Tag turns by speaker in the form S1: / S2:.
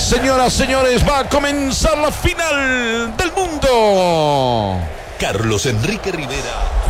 S1: Señoras, señores, va a comenzar la final del mundo.
S2: Carlos Enrique Rivera